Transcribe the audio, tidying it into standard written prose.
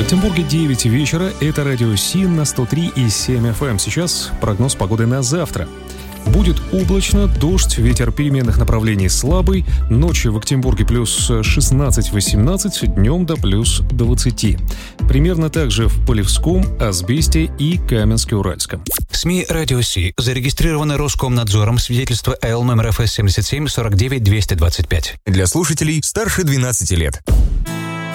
Екатеринбурге 9 вечера. Это радио СИН на 103,7 FM. Сейчас прогноз погоды на завтра. Будет облачно, дождь, ветер переменных направлений слабый. Ночью в Екатеринбурге плюс 16-18, днем до плюс 20. Примерно так же в Полевском, Асбесте и Каменске-Уральском. СМИ «Радио Си» зарегистрированы Роскомнадзором, свидетельство АЛ номер ФС 77 49 225. Для слушателей старше 12 лет.